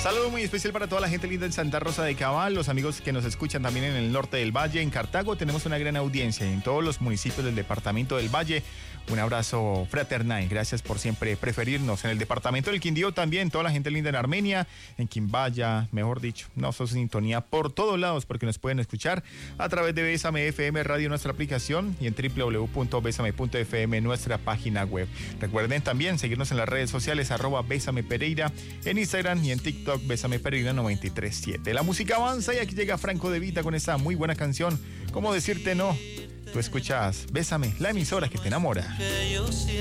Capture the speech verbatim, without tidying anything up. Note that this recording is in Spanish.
Saludo muy especial para toda la gente linda en Santa Rosa de Cabal, los amigos que nos escuchan también en el norte del Valle, en Cartago tenemos una gran audiencia, en todos los municipios del departamento del Valle. Un abrazo fraternal, gracias por siempre preferirnos. En el departamento del Quindío también, toda la gente linda en Armenia, en Quimbaya, mejor dicho, nos sos sintonía por todos lados porque nos pueden escuchar a través de Bésame F M Radio, nuestra aplicación, y en doble u doble u doble u punto besame punto f m, nuestra página web. Recuerden también seguirnos en las redes sociales, arroba Bésame Pereira, en Instagram y en TikTok, Bésame Pereira noventa y tres punto siete. La música avanza y aquí llega Franco De Vita con esta muy buena canción, ¿Cómo decirte no? Tú escuchas Bésame, la emisora que te enamora.